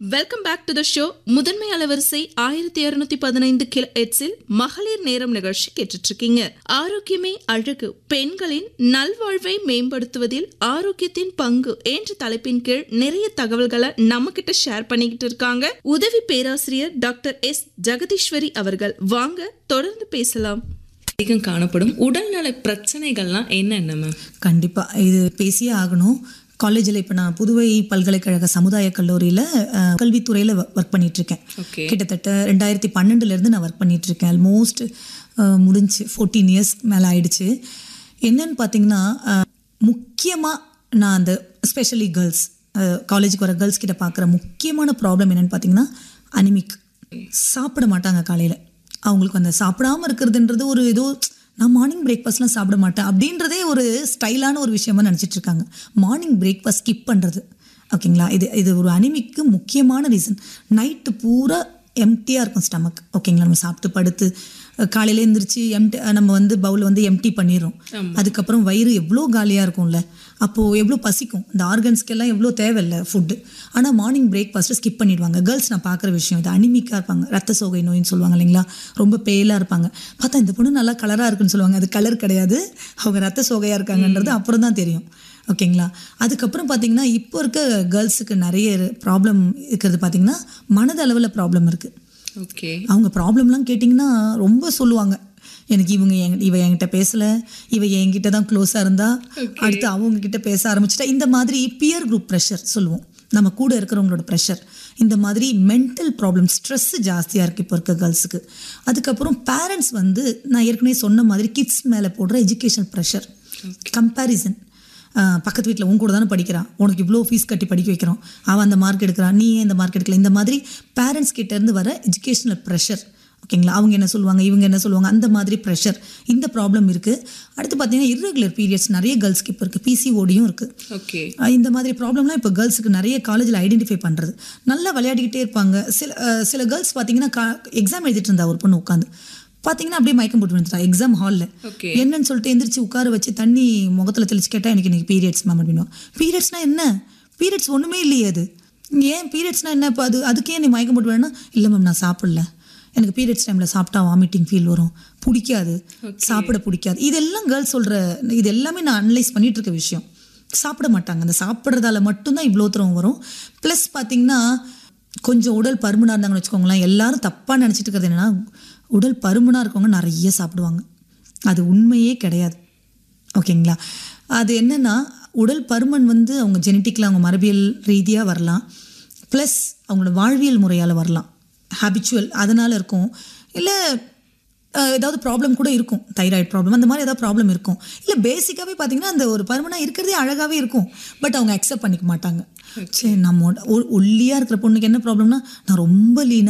Welcome back to the show. முதன்மை அலைவரிசை 1215 கிலோஹெர்ட்ஸில் மகளிர் நேரம் நிகழ்ச்சி கேட்டுட்டு இருக்கீங்க. ஆரோக்கியமே அழகு, பெண்களின் நல்வாழ்வை மேம்படுத்துவதில் ஆரோக்கியத்தின் பங்கு என்ற தலைப்பின் கீழ் நிறைய தகவல்களை நம்ம கிட்ட ஷேர் பண்ணிக்கிட்டு இருக்காங்க உதவி பேராசிரியர் டாக்டர் எஸ் ஜெகதீஸ்வரி அவர்கள். வாங்க தொடர்ந்து பேசலாம். அதிகம் காணப்படும் உடல்நல பிரச்சனைகள்லாம் என்னென்ன மேம்? கண்டிப்பாக இது பேசியே ஆகணும். காலேஜில் இப்போ நான் புதுவை பல்கலைக்கழக சமுதாய கல்லூரியில் கல்வித்துறையில் ஒர்க் பண்ணிகிட்ருக்கேன். கிட்டத்தட்ட 2012 நான் ஒர்க் பண்ணிகிட்ருக்கேன். ஆல்மோஸ்ட் முடிஞ்சு 14 இயர்ஸ் மேலே ஆயிடுச்சு. என்னன்னு பார்த்தீங்கன்னா, முக்கியமாக நான் அந்த ஸ்பெஷலி கேர்ள்ஸ் காலேஜுக்கு வர கேர்ள்ஸ் கிட்ட பார்க்குற முக்கியமான ப்ராப்ளம் என்னென்னு பார்த்தீங்கன்னா அனிமிக். சாப்பிட மாட்டாங்க காலையில். அவங்களுக்கு அந்த சாப்பிடாமல் இருக்கிறதுன்றது ஒரு ஏதோ நான் மார்னிங் பிரேக்ஃபாஸ்ட்லாம் சாப்பிட மாட்டேன் அப்படின்றதே ஒரு ஸ்டைலான ஒரு விஷயமா நினச்சிட்டு இருக்காங்க. மார்னிங் பிரேக்ஃபாஸ்ட் ஸ்கிப் பண்ணுறது, ஓகேங்களா? இது ஒரு அனிமிக்கு முக்கியமான ரீசன். நைட்டு பூரா எம்டியாக இருக்கும் ஸ்டமக், ஓகேங்களா? நம்ம சாப்பிட்டு படுத்து காலையில் எழுந்திரிச்சு நம்ம பவுல் எம்டி பண்ணிடுறோம். அதுக்கப்புறம் வயிறு எவ்வளோ காலியாக இருக்கும்ல, அப்போது எவ்வளோ பசிக்கும். இந்த ஆர்கன்ஸ்க்கெல்லாம் எவ்வளோ தேவையில்லை ஃபுட்டு. ஆனால் மார்னிங் பிரேக்ஃபாஸ்ட்டு ஸ்கிப் பண்ணிடுவாங்க கேர்ள்ஸ். நான் பார்க்குற விஷயம் இது. அனிமிக்காக இருப்பாங்க, ரத்த சோகை நோயின்னு சொல்லுவாங்க இல்லைங்களா? ரொம்ப பேலாக இருப்பாங்க. பார்த்தா இந்த பொண்ணு நல்லா கலராக இருக்குன்னு சொல்லுவாங்க. அது கலர் கிடையாது, அவங்க ரத்த சோகையாக இருக்காங்கன்றது அப்புறம் தான் தெரியும், ஓகேங்களா? அதுக்கப்புறம் பார்த்திங்கன்னா இப்போ இருக்க கேர்ள்ஸுக்கு நிறைய ப்ராப்ளம் இருக்கிறது பார்த்திங்கன்னா மனதளவில் ப்ராப்ளம் இருக்குது. ஓகே, அவங்க ப்ராப்ளம்லாம் கேட்டிங்கன்னா ரொம்ப சொல்லுவாங்க. எனக்கு இவ என்கிட்ட பேசலை, இவ என்கிட்ட தான் க்ளோஸாக இருந்தா, அடுத்து அவங்கக்கிட்ட பேச ஆரம்பிச்சிட்டா. இந்த மாதிரி பியர் குரூப் ப்ரெஷர் சொல்லுவோம், நம்ம கூட இருக்கிறவங்களோட ப்ரெஷர். இந்த மாதிரி மென்டல் ப்ராப்ளம், ஸ்ட்ரெஸ்ஸு ஜாஸ்தியாக இருக்குது இப்போ இருக்க கேர்ள்ஸுக்கு. அதுக்கப்புறம் பேரண்ட்ஸ் நான் ஏற்கனவே சொன்ன மாதிரி கிட்ஸ் மேலே போடுற எஜுகேஷன் ப்ரெஷர், கம்பேரிசன். பக்கத்து வீட்டில் உன் கூட தானே படிக்கிறான், உனக்கு இவ்வளோ ஃபீஸ் கட்டி படிக்க வைக்கிறோம், அவன் அந்த மார்க் எடுக்கிறான், நீ ஏன் இந்த மார்க் எடுக்கல. இந்த மாதிரி பேரண்ட்ஸ் கிட்டேருந்து வர எஜுகேஷனல் ப்ரெஷர், ஓகேங்களா? அவங்க என்ன சொல்லுவாங்க, இவங்க என்ன சொல்லுவாங்க, அந்த மாதிரி ப்ரெஷர், இந்த ப்ராப்ளம் இருக்குது. அடுத்து பார்த்தீங்கன்னா இர்ரெகுலர் பீரியட்ஸ் நிறைய கேர்ள்ஸ்க்கு இப்போ இருக்குது. பிசிஓடியும் இருக்குது. ஓகே, இந்த மாதிரி ப்ராப்ளம்லாம் இப்போ கேர்ள்ஸுக்கு நிறைய காலேஜில் ஐடென்டிஃபை பண்ணுறது. நல்லா விளையாடிக்கிட்டே இருப்பாங்க. சில கேர்ள்ஸ் பார்த்தீங்கன்னா எக்ஸாம் எழுதிட்டு இருந்தா ஒரு பொண்ணு உட்காந்து பார்த்தீங்கன்னா அப்படியே மயக்கம் போட்டு விழுந்துட்டா எக்ஸாம் ஹாலில். என்னன்னு சொல்லிட்டு எந்திரிச்சு உட்கார வச்சு தண்ணி முகத்தில் தெளிச்சு கேட்டால் எனக்கு இன்றைக்கி பீரியட்ஸ் மேம் அப்படின்னா. பீரியட்ஸ்னால் என்ன? பீரியட்ஸ் ஒன்றுமே இல்லையே. அது ஏன் பீரியட்ஸ்னால் என்ன? இப்போ அதுக்கே நீ மயக்கம் போட்டு வேணும்னா, இல்லை மேம் நான் சாப்பிடல, எனக்கு பீரியட்ஸ் டைமில் சாப்பிட்டா வாமிட்டிங் ஃபீல் வரும், பிடிக்காது, சாப்பிட பிடிக்காது. இதெல்லாம் கேர்ள்ஸ் சொல்கிற, இது எல்லாமே நான் அனலைஸ் பண்ணிகிட்டு இருக்க விஷயம். சாப்பிட மாட்டாங்க. அந்த சாப்பிட்றதால மட்டும்தான் இவ்வளோ தூரம் வரும். ப்ளஸ் பார்த்திங்கன்னா கொஞ்சம் உடல் பருமனாக இருந்தாங்கன்னு வச்சுக்கோங்களேன். எல்லாரும் தப்பாக நினச்சிட்டு இருக்கிறது என்னென்னா, உடல் பருமனாக இருக்கவங்க நிறைய சாப்பிடுவாங்க. அது உண்மையே கிடையாது, ஓகேங்களா? அது என்னென்னா, உடல் பருமன் அவங்க ஜெனட்டிக்கில், அவங்க மரபியல் ரீதியாக வரலாம், ப்ளஸ் அவங்களோட வாழ்வியல் முறையால் வரலாம், ஹேபிச்சுவல் அதனால் இருக்கும். இல்லை ஏதாவது ப்ராப்ளம் கூட இருக்கும், தைராய்டு ப்ராப்ளம், அந்த மாதிரி ஏதாவது ப்ராப்ளம் இருக்கும். இல்லை பேசிக்காகவே பார்த்தீங்கன்னா அந்த ஒரு பருமனாக இருக்கிறதே அழகாகவே இருக்கும், பட் அவங்க அக்செப்ட் பண்ணிக்க மாட்டாங்க. சரி, நம்ம ஒல்லியாக இருக்கிற பொண்ணுக்கு என்ன ப்ராப்ளம்னா, நான் ரொம்ப லீனாக